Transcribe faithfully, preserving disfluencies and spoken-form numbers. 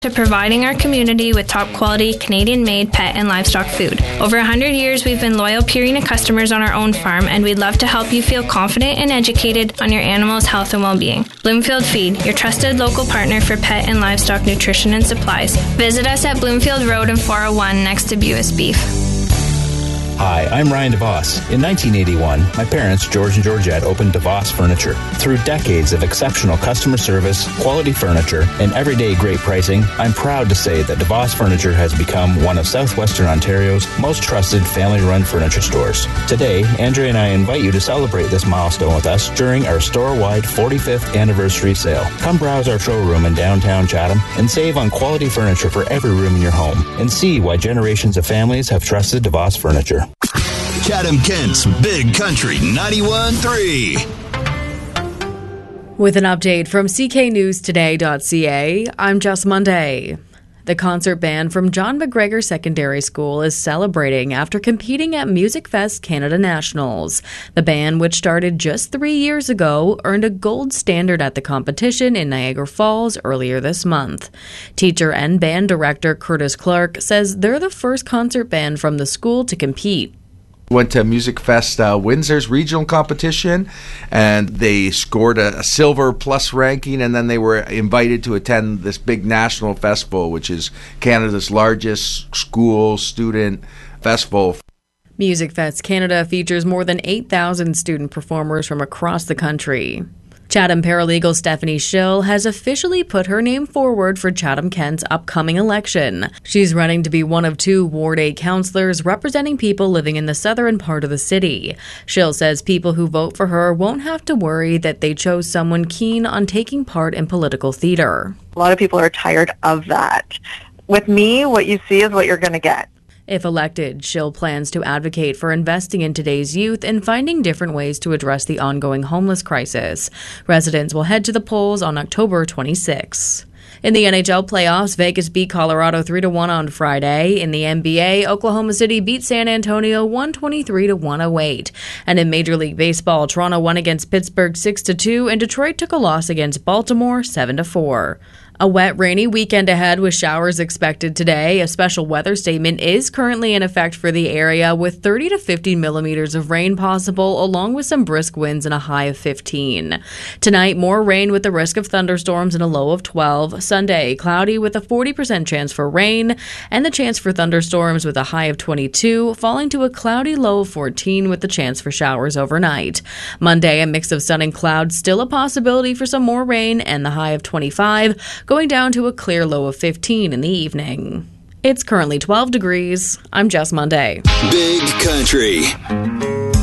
To providing our community with top quality Canadian-made pet and livestock food. Over one hundred years, we've been loyal Purina customers on our own farm, and we'd love to help you feel confident and educated on your animal's health and well-being. Bloomfield Feed, your trusted local partner for pet and livestock nutrition and supplies. Visit us at Bloomfield Road and four oh one next to Buis Beef. Hi, I'm Ryan DeVos. In nineteen eighty-one, my parents, George and Georgette, opened DeVos Furniture. Through decades of exceptional customer service, quality furniture, and everyday great pricing, I'm proud to say that DeVos Furniture has become one of Southwestern Ontario's most trusted family-run furniture stores. Today, Andrea and I invite you to celebrate this milestone with us during our store-wide forty-fifth anniversary sale. Come browse our showroom in downtown Chatham and save on quality furniture for every room in your home, and see why generations of families have trusted DeVos Furniture. Chatham-Kent's Big Country ninety-one point three. With an update from c k news today dot c a, I'm Jess Monday. The concert band from John McGregor Secondary School is celebrating after competing at Music Fest Canada Nationals. The band, which started just three years ago, earned a gold standard at the competition in Niagara Falls earlier this month. Teacher and band director Curtis Clark says they're the first concert band from the school to compete. Went to Music Fest uh, Windsor's regional competition, and they scored a, a silver plus ranking, and then they were invited to attend this big national festival, which is Canada's largest school student festival. Music Fest Canada features more than eight thousand student performers from across the country. Chatham paralegal Stephanie Schill has officially put her name forward for Chatham-Kent's upcoming election. She's running to be one of two Ward eight councillors representing people living in the southern part of the city. Schill says people who vote for her won't have to worry that they chose someone keen on taking part in political theater. A lot of people are tired of that. With me, what you see is what you're going to get. If elected, Schill plans to advocate for investing in today's youth and finding different ways to address the ongoing homeless crisis. Residents will head to the polls on October twenty-sixth. In the N H L playoffs, Vegas beat Colorado three to one on Friday. In the N B A, Oklahoma City beat San Antonio one twenty-three to one oh eight. And in Major League Baseball, Toronto won against Pittsburgh six to two, and Detroit took a loss against Baltimore seven to four. A wet, rainy weekend ahead with showers expected today. A special weather statement is currently in effect for the area with thirty to fifty millimeters of rain possible, along with some brisk winds and a high of fifteen. Tonight, more rain with the risk of thunderstorms and a low of twelve. Sunday, cloudy with a forty percent chance for rain and the chance for thunderstorms with a high of twenty-two, falling to a cloudy low of fourteen with the chance for showers overnight. Monday, a mix of sun and clouds, still a possibility for some more rain and the high of twenty-five, going down to a clear low of fifteen in the evening. It's currently twelve degrees. I'm Jess Monday. Big Country.